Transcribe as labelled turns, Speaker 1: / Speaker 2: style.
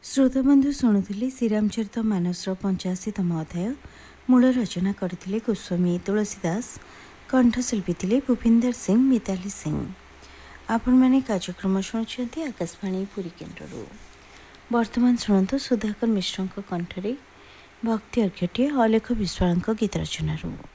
Speaker 1: श्रोताबंधु शुणुले श्रीरामचरित मानसर 85तम अध्याय मूल रचना करथिले गोस्वामी तुलसीदास। कंठशिल्पी थिले भूपिंदर सिंह मिताली सिंह। आपण माने कार्यक्रम शुणुछन्ति आकाशवाणी पुरी केन्द्ररू। वर्तमान शुणु सुधाकर मिश्र कंठरे भक्ति अर्घ्यटीय अलेख विश्वाल गीत रचनारू।